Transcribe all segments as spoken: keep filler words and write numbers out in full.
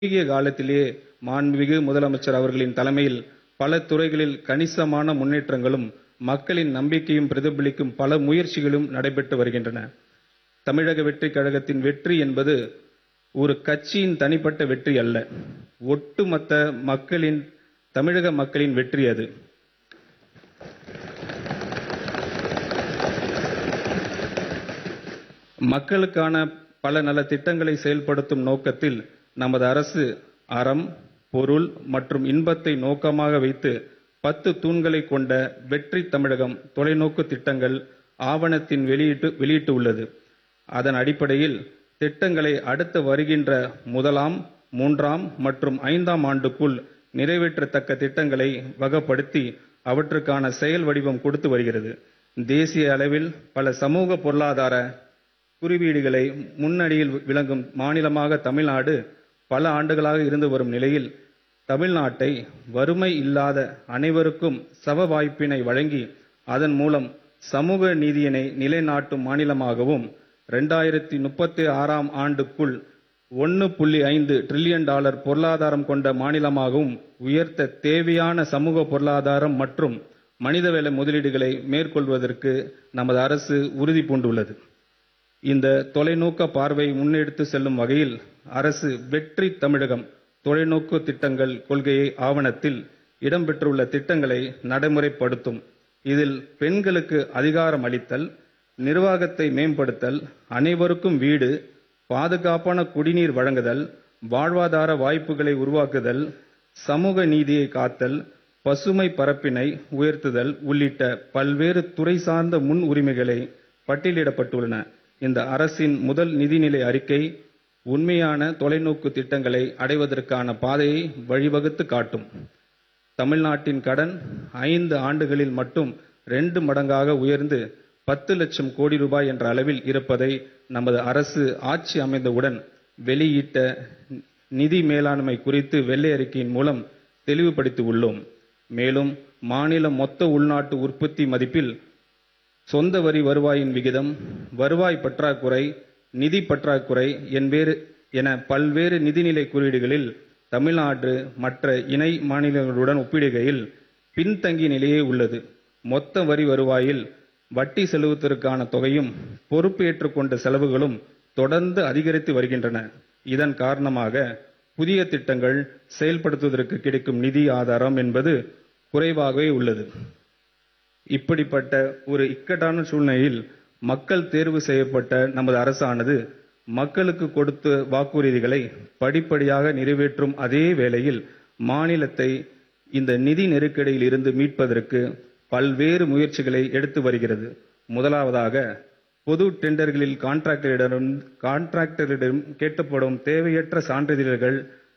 குறுகிய காலத்திலேயே மாண்புமிகு முதலமைச்சர் அவர்களின் தலைமையில் பல துறைகளில் கணிசமான முன்னேற்றங்களும் மக்களின் நம்பிக்கையும் பிரதிபலிக்கும் பல முயற்சிகளும் நடைபெற்று வருகின்றன. தமிழக வெற்றிக் கழகத்தின் வெற்றி என்பது ஒரு கட்சியின் தனிப்பட்ட வெற்றி அல்ல, ஒட்டுமொத்த மக்களின் தமிழக மக்களின் வெற்றி அது. மக்களுக்கான பல நல திட்டங்களை செயல்படுத்தும் நோக்கத்தில் நமது அரசு அறம், பொருள் மற்றும் இன்பத்தை நோக்கமாக வைத்து பத்து தூண்களை கொண்ட வெற்றி தமிழகம் தொலைநோக்கு திட்டங்கள் ஆவணத்தின் வெளியிட்டு வெளியிட்டு உள்ளது. அதன் அடிப்படையில் திட்டங்களை அடுத்து வருகின்ற முதலாம், மூன்றாம் மற்றும் ஐந்தாம் ஆண்டுக்குள் நிறைவேற்றத்தக்க திட்டங்களை வகைப்படுத்தி அவற்றுக்கான செயல் வடிவம் கொடுத்து வருகிறது. தேசிய அளவில் பல சமூக பொருளாதார குறியீடுகளை முன்னணியில் விளங்கும் மாநிலமாக தமிழ்நாடு பல ஆண்டுகளாக இருந்து வரும் நிலையில் தமிழ்நாட்டை வறுமை இல்லாத அனைவருக்கும் சம வாய்ப்பினை வழங்கி அதன் மூலம் சமூக நீதியினை நிலைநாட்டும் மாநிலமாகவும் இரண்டாயிரத்தி முப்பத்தி ஆறாம் ஆண்டுக்குள் ஒன்று புள்ளி ஐந்து டிரில்லியன் டாலர் பொருளாதாரம் கொண்ட மாநிலமாகவும் உயர்த்த தேவையான சமூக பொருளாதாரம் மற்றும் மனிதவள முதலீடுகளை மேற்கொள்வதற்கு நமது அரசு உறுதி பூண்டுள்ளது. இந்த தொலைநோக்க பார்வை முன்னெடுத்து செல்லும் வகையில் அரசு வெற்றி தமிழகம் தொலைநோக்கு திட்டங்கள் கொள்கையை ஆவணத்தில் இடம்பெற்றுள்ள திட்டங்களை நடைமுறைப்படுத்தும். இதில் பெண்களுக்கு அதிகாரம் அளித்தல், நிர்வாகத்தை மேம்படுத்தல், அனைவருக்கும் வீடு, பாதுகாப்பான குடிநீர் வழங்குதல், வாழ்வாதார வாய்ப்புகளை உருவாக்குதல், சமூக நீதியை காத்தல், பசுமை பரப்பினை உயர்த்துதல் உள்ளிட்ட பல்வேறு துறை சார்ந்த முன் உரிமைகளை பட்டியலிடப்பட்டுள்ளன. இந்த அரசின் முதல் நிதிநிலை அறிக்கை உண்மையான தொலைநோக்கு திட்டங்களை அடைவதற்கான பாதையை வழிவகுத்து காட்டும். தமிழ்நாட்டின் கடன் ஐந்து ஆண்டுகளில் மட்டும் ரெண்டு மடங்காக உயர்ந்து பத்து லட்சம் கோடி ரூபாய் என்ற அளவில் இருப்பதை நமது அரசு ஆட்சி அமைந்தவுடன் வெளியிட்ட நிதி மேலாண்மை குறித்து வெள்ளை அறிக்கையின் மூலம் தெளிவுபடுத்தி உள்ளோம். மேலும் மாநில மொத்த உள்நாட்டு உற்பத்தி மதிப்பில் சொந்த வரி வருவாயின் விகிதம், வருவாய் பற்றாக்குறை, நிதி பற்றாக்குறை என்பேறு என பல்வேறு நிதிநிலை குறியீடுகளில் தமிழ்நாடு மற்ற இணை மாநிலங்களுடன் ஒப்பிடுகையில் பின்தங்கிய நிலையே உள்ளது. மொத்த வரி வருவாயில் வட்டி செலுத்துவதற்கான தொகையும் பொறுப்பு ஏற்றுக்கொண்ட செலவுகளும் தொடர்ந்து அதிகரித்து வருகின்றன. இதன் காரணமாக புதிய திட்டங்கள் செயல்படுத்துவதற்கு கிடைக்கும் நிதி ஆதாரம் என்பது குறைவாகவே உள்ளது. இப்படிப்பட்ட ஒரு இக்கட்டான சூழ்நிலையில் மக்கள் தேர்வு செய்யப்பட்ட நமது அரசானது மக்களுக்கு கொடுத்த வாக்குறுதிகளை படிப்படியாக நிறைவேற்றும் அதே வேளையில் மாநிலத்தை இந்த நிதி நெருக்கடியில் இருந்து மீட்பதற்கு பல்வேறு முயற்சிகளை எடுத்து வருகிறது. முதலாவதாக பொது டெண்டர்களில் கான்ட்ராக்டரிடம் கான்ட்ராக்டரிடம் கேட்கப்படும் தேவையற்ற சான்றிதழ்கள்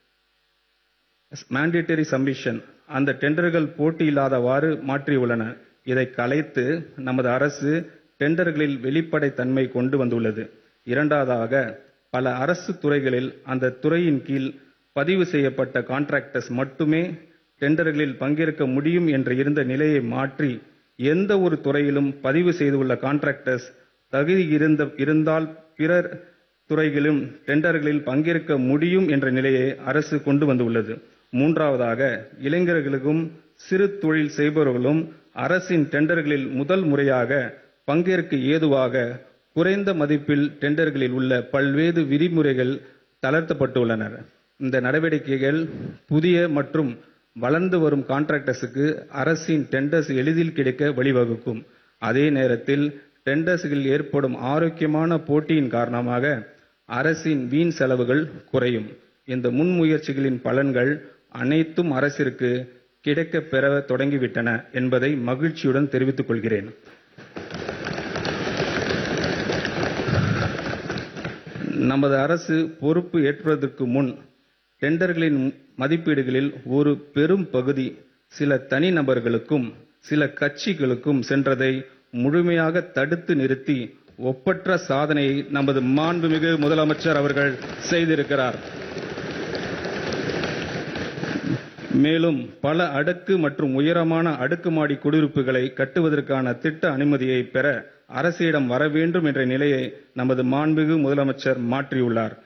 மேண்டேட்டரி சப்மிஷன் அந்த டெண்டர்கள் போட்டி இல்லாதவாறு மாற்றியுள்ளன. இதை கலைத்து நமது அரசு டெண்டர்களில் வெளிப்படை தன்மை கொண்டு வந்துள்ளது. இரண்டாவதாக பல அரசு துறைகளில் அந்த துறையின் கீழ் பதிவு செய்யப்பட்ட கான்ட்ராக்டர்ஸ் மட்டுமே டெண்டர்களில் பங்கேற்க முடியும் என்ற இருந்த நிலையை மாற்றி எந்த ஒரு துறையிலும் பதிவு செய்துள்ள கான்ட்ராக்டர்ஸ் தகுதி இருந்த இருந்தால் பிறர் துறைகளிலும் டெண்டர்களில் பங்கேற்க முடியும் என்ற நிலையை அரசு கொண்டு வந்துள்ளது. மூன்றாவதாக இளைஞர்களுக்கும் சிறு தொழில் செய்பவர்களும் அரசின் டெண்டர்களில் முதல் முறையாக பங்கேற்க ஏதுவாக குறைந்த மதிப்பில் டெண்டர்களில் உள்ள பல்வேறு விதிமுறைகள் தளர்த்தப்பட்டுள்ளன. இந்த நடவடிக்கைகள் புதிய மற்றும் வளர்ந்து வரும் கான்ட்ராக்டர்ஸுக்கு அரசின் டெண்டர்ஸ் எளிதில் கிடைக்க வழிவகுக்கும். அதே நேரத்தில் டெண்டர்ஸ்களில் ஏற்படும் ஆரோக்கியமான போட்டியின் காரணமாக அரசின் வீண் செலவுகள் குறையும். இந்த முன்முயற்சிகளின் பலன்கள் அனைத்தும் அரசிற்கு கிடைக்க பெற தொடங்கிவிட்டன என்பதை மகிழ்ச்சியுடன் தெரிவித்துக் கொள்கிறேன். நமது அரசு பொறுப்பு ஏற்பதற்கு முன் டெண்டர்களின் மதிப்பீடுகளில் ஒரு பெரும் பகுதி சில தனிநபர்களுக்கும் சில கட்சிகளுக்கும் சென்றதை முழுமையாக தடுத்து நிறுத்தி ஒப்பற்ற சாதனையை நமது மாண்புமிகு முதலமைச்சர் அவர்கள் செய்திருக்கிறார். மேலும் பல அடுக்கு மற்றும் உயரமான அடுக்குமாடி குடியிருப்புகளை கட்டுவதற்கான திட்ட அனுமதியை பெற அரசிடம் வர வேண்டும் என்ற நிலையை நமது மாண்புமிகு முதலமைச்சர் மாற்றியுள்ளார்.